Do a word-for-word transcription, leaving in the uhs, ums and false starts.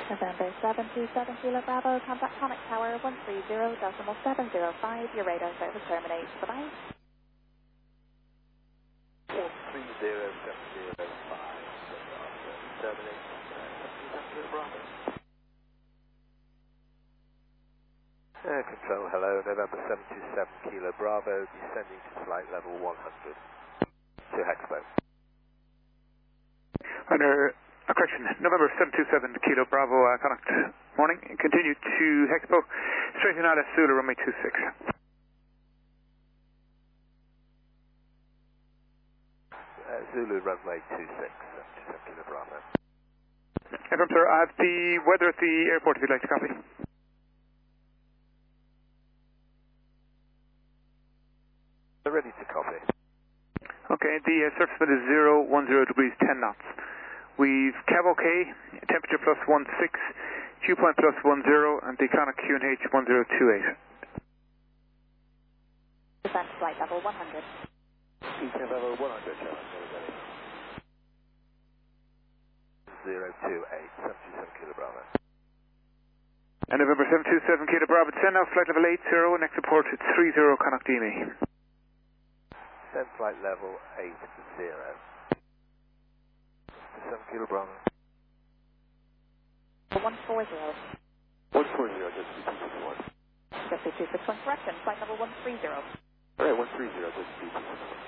November seven two seven Kilo Bravo, contact Conic Tower one three zero decimal seven zero five. Your radar service terminates. Bye-bye. one three zero seven zero five. Terminates. seven two seven Kilo Bravo. Air control, hello, November seven two seven Kilo Bravo, descending to flight level one hundred. To Hexpo. Under a correction, November seven two seven Kilo Bravo, uh, contact morning, continue to Hexpo, straight in out at Zulu, runway two six. Uh, Zulu, runway two six, seven two seven Kilo Bravo. Confirm, sir, I have the weather at the airport if you'd like to copy. Ready to copy. Okay, the uh, surface wind is zero one zero degrees, ten knots. We've Cav OK, temperature plus one six, Q point plus one zero, and the Conic Q N H one zero two eight. Descent flight level one hundred. Descent level one hundred, Charlie. zero two eight, seven two seven Kilo Bravo. And November seven two seven Kilo Bravo, descend now, flight level eight zero, next report at three zero Conic D M E. Descend flight level eight zero. seven Kilo Bravo. one four zero. one four zero, just two six one. Just two six one, correction, flight level one three zero. Alright, one three zero, just two six one.